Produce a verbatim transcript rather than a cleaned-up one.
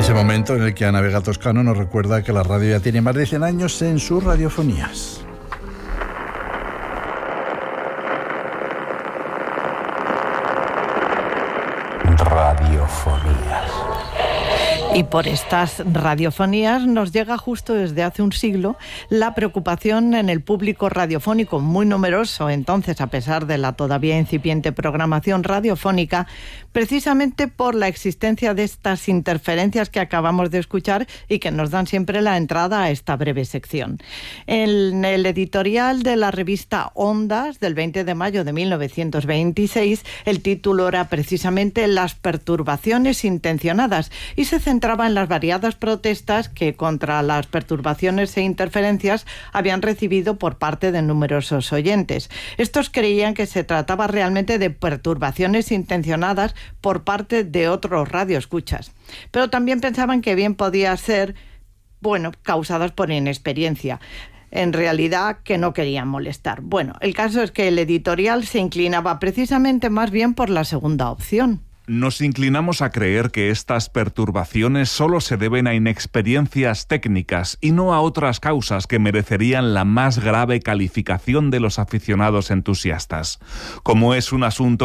Ese momento en el que Ana Vega Toscano nos recuerda que la radio ya tiene más de cien años en sus radiofonías. Radiofonías. Y por estas radiofonías nos llega justo desde hace un siglo la preocupación en el público radiofónico, muy numeroso entonces, a pesar de la todavía incipiente programación radiofónica, precisamente por la existencia de estas interferencias que acabamos de escuchar y que nos dan siempre la entrada a esta breve sección. En el editorial de la revista Ondas del veinte de mayo de mil novecientos veintiséis, el título era precisamente Las perturbaciones intencionadas y se centraba en las variadas protestas que contra las perturbaciones e interferencias habían recibido por parte de numerosos oyentes. Estos creían que se trataba realmente de perturbaciones intencionadas por parte de otros radioescuchas, pero también pensaban que bien podía ser, bueno, causadas por inexperiencia. En realidad que no querían molestar. Bueno, el caso es que el editorial se inclinaba precisamente más bien por la segunda opción. Nos inclinamos a creer que estas perturbaciones solo se deben a inexperiencias técnicas y no a otras causas que merecerían la más grave calificación de los aficionados entusiastas. Como es un asunto